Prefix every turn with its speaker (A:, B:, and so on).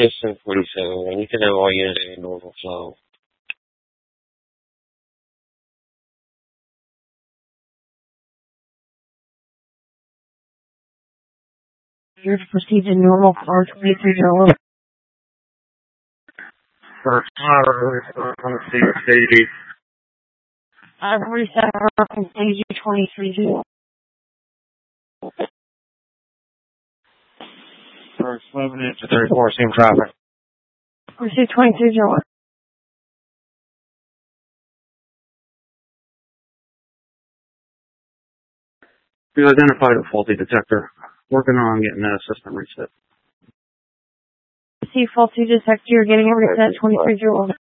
A: Houston 47, you can have all units in normal flow.
B: You're to proceed to normal car 2301.
C: First tower, on the stage.
B: 47 on stage 23.
C: First 11 to 34, same traffic.
B: Proceed 2301.
C: We identified a faulty detector. Working on getting that system reset.
B: See faulty detector, you're getting it reset 2301.